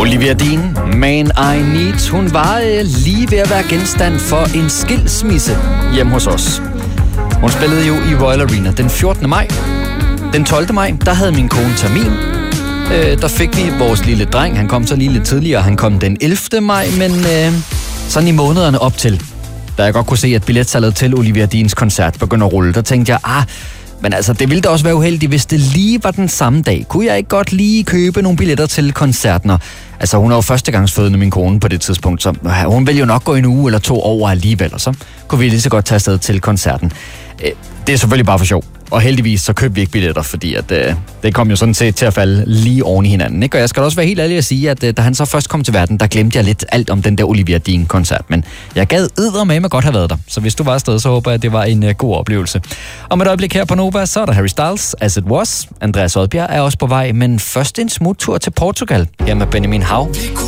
Olivia Dean, Man I Need, hun var lige ved at være genstand for en skilsmisse hjemme hos os. Hun spillede jo i Royal Arena den 14. maj. Den 12. maj, der havde min kone termin. Der fik vi vores lille dreng. Han kom så lige lidt tidligere. Han kom den 11. maj, men sådan i månederne op til, da jeg godt kunne se, at billetsalget til Olivia Deans koncert begynder at rulle, der tænkte jeg, men altså, det ville da også være uheldigt, hvis det lige var den samme dag. Kunne jeg ikke godt lige købe nogle billetter til koncerten? Altså, hun er jo førstegangsfødende, min kone, på det tidspunkt, så hun vil jo nok gå en uge eller 2 over alligevel, og så kunne vi lige så godt tage afsted til koncerten. Det er selvfølgelig bare for sjov. Og heldigvis så købte vi ikke billetter, fordi at, det kom jo sådan set til at falde lige oven i hinanden. Ikke? Og jeg skal også være helt ærlig at sige, at da han så først kom til verden, der glemte jeg lidt alt om den der Olivia Dean-koncert. Men jeg gad eddermame godt have været der. Så hvis du var afsted, så håber jeg, at det var en god oplevelse. Og med et øjeblik her på Nova, så er der Harry Styles, As It Was. Andreas Odbjerg er også på vej, men først en smuttur til Portugal. Her med Benjamin Hav.